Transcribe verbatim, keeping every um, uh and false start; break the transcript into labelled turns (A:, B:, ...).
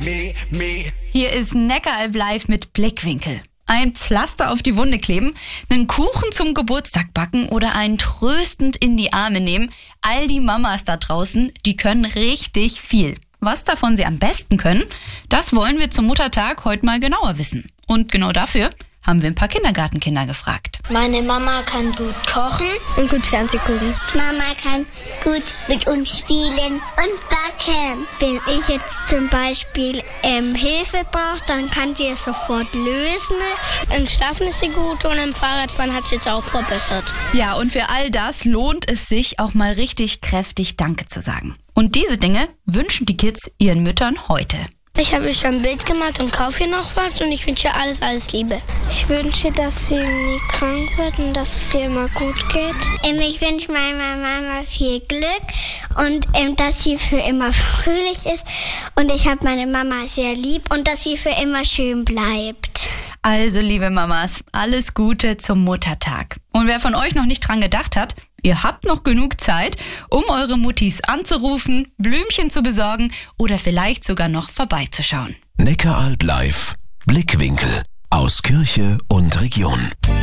A: me, me.
B: Hier ist Neckaralb live mit Blickwinkel. Ein Pflaster auf die Wunde kleben, einen Kuchen zum Geburtstag backen oder einen tröstend in die Arme nehmen. All die Mamas da draußen, die können richtig viel. Was davon sie am besten können, das wollen wir zum Muttertag heute mal genauer wissen. Und genau dafür haben wir ein paar Kindergartenkinder gefragt.
C: Meine Mama kann gut kochen
D: und gut Fernsehen gucken.
C: Mama kann gut mit uns spielen und backen.
D: Wenn ich jetzt zum Beispiel ähm, Hilfe brauche, dann kann sie es sofort lösen.
E: Im Schlafen ist sie gut und im Fahrradfahren hat sie jetzt auch verbessert.
B: Ja, und für all das lohnt es sich, auch mal richtig kräftig Danke zu sagen. Und diese Dinge wünschen die Kids ihren Müttern heute.
E: Ich habe schon ein Bild gemacht und kaufe hier noch was und ich wünsche ihr alles, alles Liebe.
D: Ich wünsche, dass sie nie krank wird und dass es ihr immer gut geht.
C: Ähm, ich wünsche meiner Mama viel Glück und ähm, dass sie für immer fröhlich ist. Und ich habe meine Mama sehr lieb und dass sie für immer schön bleibt.
B: Also, liebe Mamas, alles Gute zum Muttertag. Und wer von euch noch nicht dran gedacht hat, ihr habt noch genug Zeit, um eure Muttis anzurufen, Blümchen zu besorgen oder vielleicht sogar noch vorbeizuschauen.
A: Neckaralb live. Blickwinkel aus Kirche und Region.